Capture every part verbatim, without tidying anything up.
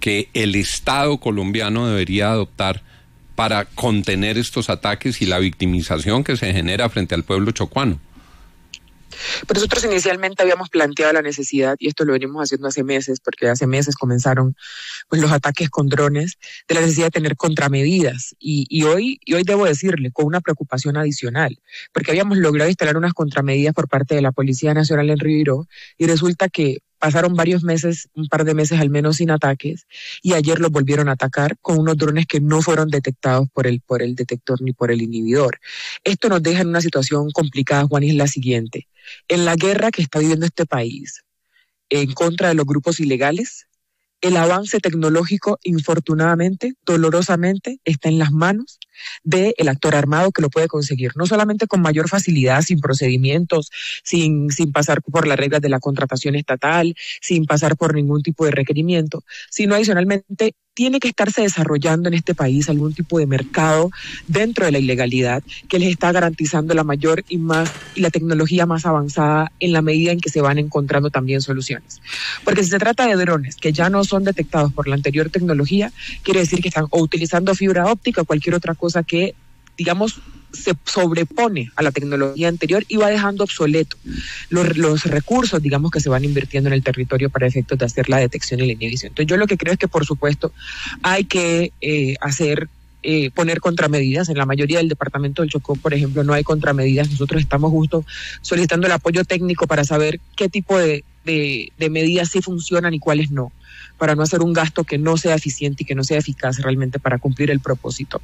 que el Estado colombiano debería adoptar para contener estos ataques y la victimización que se genera frente al pueblo chocuano? Pero nosotros inicialmente habíamos planteado la necesidad, y esto lo venimos haciendo hace meses, porque hace meses comenzaron pues los ataques con drones, de la necesidad de tener contramedidas. Y, y hoy, y hoy debo decirle, con una preocupación adicional, porque habíamos logrado instalar unas contramedidas por parte de la Policía Nacional en Río, y resulta que pasaron varios meses, un par de meses al menos sin ataques, y ayer los volvieron a atacar con unos drones que no fueron detectados por el, por el detector ni por el inhibidor. Esto nos deja en una situación complicada, Juan, y es la siguiente. En la guerra que está viviendo este país en contra de los grupos ilegales, el avance tecnológico, infortunadamente, dolorosamente, está en las manos del actor armado que lo puede conseguir, no solamente con mayor facilidad, sin procedimientos, sin, sin pasar por las reglas de la contratación estatal, sin pasar por ningún tipo de requerimiento, sino adicionalmente tiene que estarse desarrollando en este país algún tipo de mercado dentro de la ilegalidad que les está garantizando la mayor y más y la tecnología más avanzada en la medida en que se van encontrando también soluciones. Porque si se trata de drones que ya no son detectados por la anterior tecnología, quiere decir que están o utilizando fibra óptica o cualquier otra cosa que, digamos, se sobrepone a la tecnología anterior y va dejando obsoleto los, los recursos, digamos, que se van invirtiendo en el territorio para efectos de hacer la detección y la inhibición. Entonces yo lo que creo es que, por supuesto, hay que eh, hacer, eh, poner contramedidas. En la mayoría del departamento del Chocó, por ejemplo, no hay contramedidas. Nosotros estamos justo solicitando el apoyo técnico para saber qué tipo de, de, de medidas sí funcionan y cuáles no, para no hacer un gasto que no sea eficiente y que no sea eficaz realmente para cumplir el propósito.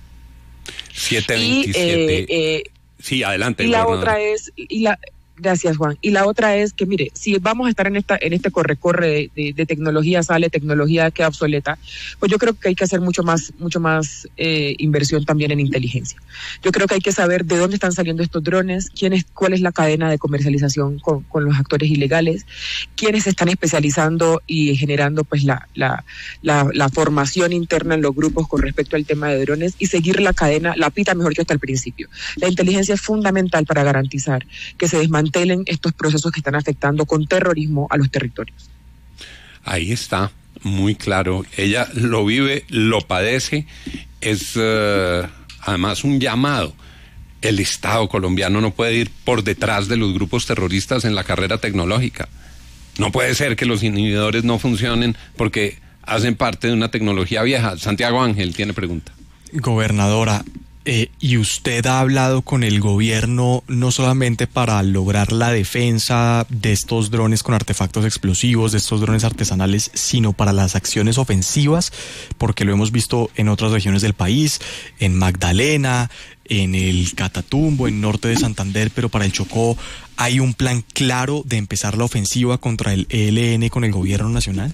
siete veintisiete. Y, eh, eh, sí, adelante. Y la otra es, y la, gracias Juan, y la otra es que mire, si vamos a estar en esta en este corre-corre de, de, de tecnología sale, tecnología queda obsoleta, pues yo creo que hay que hacer mucho más, mucho más eh, inversión también en inteligencia. Yo creo que hay que saber de dónde están saliendo estos drones, quién es, cuál es la cadena de comercialización con, con los actores ilegales, quiénes se están especializando y generando pues la, la, la, la formación interna en los grupos con respecto al tema de drones y seguir la cadena, la pita mejor que hasta el principio. La inteligencia es fundamental para garantizar que se desmantelen estos procesos que están afectando con terrorismo a los territorios. Ahí está, muy claro. Ella lo vive, lo padece, es uh, además un llamado. El Estado colombiano no puede ir por detrás de los grupos terroristas en la carrera tecnológica. No puede ser que los inhibidores no funcionen porque hacen parte de una tecnología vieja. Santiago Ángel tiene pregunta. Gobernadora, Eh, y usted ha hablado con el gobierno no solamente para lograr la defensa de estos drones con artefactos explosivos, de estos drones artesanales, sino para las acciones ofensivas, porque lo hemos visto en otras regiones del país, en Magdalena, en el Catatumbo, en norte de Santander, pero para el Chocó, ¿hay un plan claro de empezar la ofensiva contra el E L N con el gobierno nacional?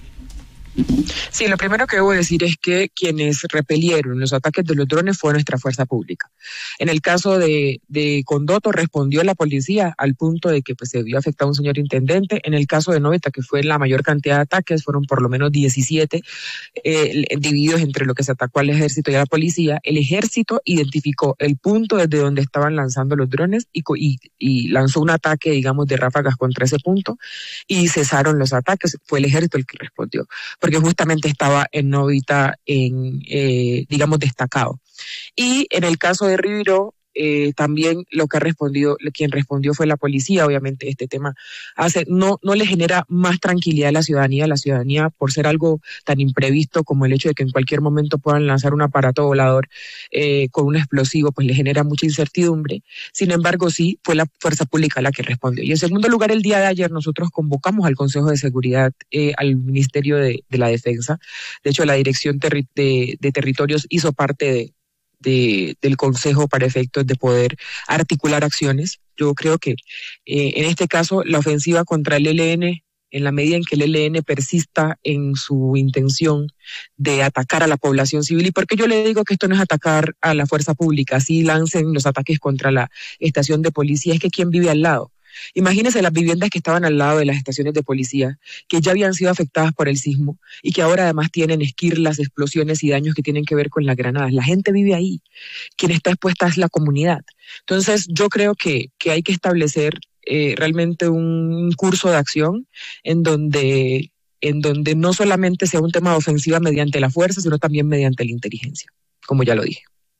Sí, lo primero que debo decir es que quienes repelieron los ataques de los drones fue nuestra fuerza pública. En el caso de, de Condoto respondió la policía al punto de que pues, se vio afectado un señor intendente. En el caso de Noveta, que fue la mayor cantidad de ataques, fueron por lo menos diecisiete, eh, divididos entre lo que se atacó al ejército y a la policía. El ejército identificó el punto desde donde estaban lanzando los drones y, y, y lanzó un ataque, digamos, de ráfagas contra ese punto y cesaron los ataques. Fue el ejército el que respondió, porque justamente estaba en Novita, en, eh, digamos, destacado. Y en el caso de Ribiró, eh, también lo que ha respondido, quien respondió fue la policía. Obviamente este tema hace, no, no le genera más tranquilidad a la ciudadanía, la ciudadanía por ser algo tan imprevisto como el hecho de que en cualquier momento puedan lanzar un aparato volador eh, con un explosivo, pues le genera mucha incertidumbre. Sin embargo, sí, fue la fuerza pública la que respondió. Y en segundo lugar, el día de ayer nosotros convocamos al Consejo de Seguridad, eh, al Ministerio de, de la Defensa. De hecho, la Dirección Terri- de, de Territorios hizo parte de De, del Consejo para efectos de poder articular acciones. Yo creo que eh, en este caso la ofensiva contra el E L N, en la medida en que el E L N persista en su intención de atacar a la población civil, y porque yo le digo que esto no es atacar a la fuerza pública, así lancen los ataques contra la estación de policía, es que ¿quién vive al lado? Imagínense las viviendas que estaban al lado de las estaciones de policía, que ya habían sido afectadas por el sismo y que ahora además tienen esquirlas, explosiones y daños que tienen que ver con las granadas. La gente vive ahí, quien está expuesta es la comunidad. Entonces yo creo que, que hay que establecer eh, realmente un curso de acción en donde en donde no solamente sea un tema de ofensiva mediante la fuerza, sino también mediante la inteligencia, como ya lo dije.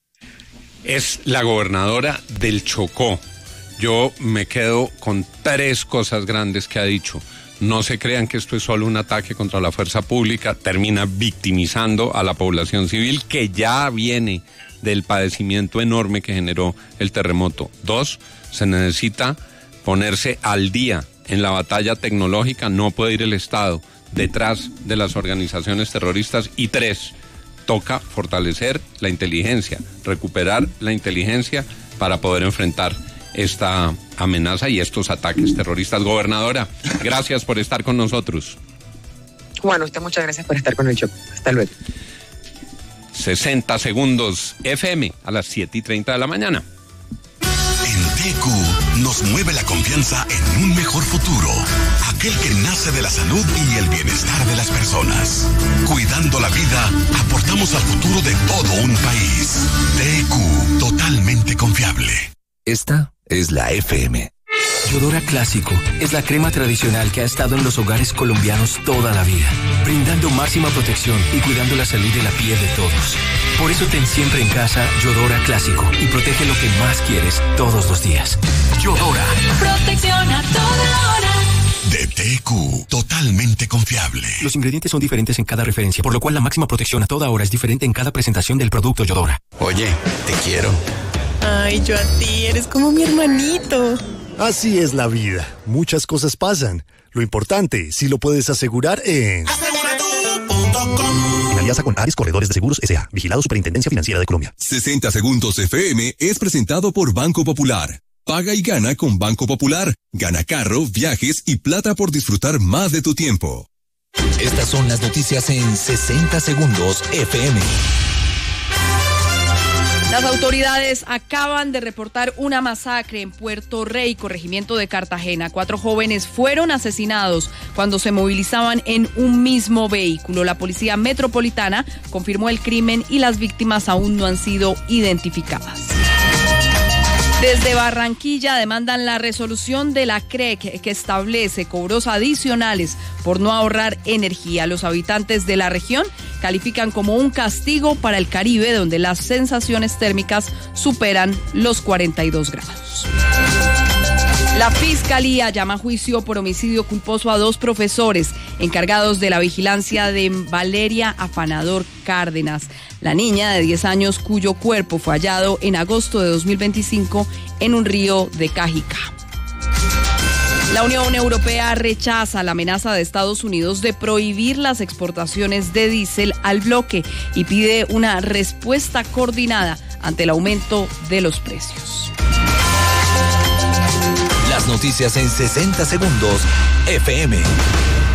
Es la gobernadora del Chocó. Yo me quedo con tres cosas grandes que ha dicho. No se crean que esto es solo un ataque contra la fuerza pública, termina victimizando a la población civil que ya viene del padecimiento enorme que generó el terremoto. Dos, se necesita ponerse al día en la batalla tecnológica, no puede ir el Estado detrás de las organizaciones terroristas. Y tres, toca fortalecer la inteligencia, recuperar la inteligencia para poder enfrentar esta amenaza y estos ataques terroristas. Gobernadora, gracias por estar con nosotros. Juan, usted muchas gracias por estar con el show. Hasta luego. sesenta segundos F M a las siete y treinta de la mañana. En T Q nos mueve la confianza en un mejor futuro, aquel que nace de la salud y el bienestar de las personas. Cuidando la vida, aportamos al futuro de todo un país. T Q, totalmente confiable. Esta es la F M. Yodora Clásico es la crema tradicional que ha estado en los hogares colombianos toda la vida, brindando máxima protección y cuidando la salud de la piel de todos. Por eso ten siempre en casa Yodora Clásico y protege lo que más quieres todos los días. Yodora. Protección a toda hora. De T Q, totalmente confiable. Los ingredientes son diferentes en cada referencia, por lo cual la máxima protección a toda hora es diferente en cada presentación del producto Yodora. Oye, te quiero. Ay, yo a ti, eres como mi hermanito. Así es la vida. Muchas cosas pasan. Lo importante, si lo puedes asegurar en... asegura tú punto com. En alianza con Ares Corredores de Seguros S A. Vigilado Superintendencia Financiera de Colombia. sesenta segundos F M es presentado por Banco Popular. Paga y gana con Banco Popular. Gana carro, viajes y plata por disfrutar más de tu tiempo. Estas son las noticias en sesenta segundos F M. Las autoridades acaban de reportar una masacre en Puerto Rey, corregimiento de Cartagena. Cuatro jóvenes fueron asesinados cuando se movilizaban en un mismo vehículo. La policía metropolitana confirmó el crimen y las víctimas aún no han sido identificadas. Desde Barranquilla demandan la resolución de la C R E C que establece cobros adicionales por no ahorrar energía. Los habitantes de la región califican como un castigo para el Caribe, donde las sensaciones térmicas superan los cuarenta y dos grados. La Fiscalía llama a juicio por homicidio culposo a dos profesores encargados de la vigilancia de Valeria Afanador Cárdenas, la niña de diez años cuyo cuerpo fue hallado en agosto de dos mil veinticinco en un río de Cajicá. La Unión Europea rechaza la amenaza de Estados Unidos de prohibir las exportaciones de diésel al bloque y pide una respuesta coordinada ante el aumento de los precios. Las noticias en sesenta segundos F M.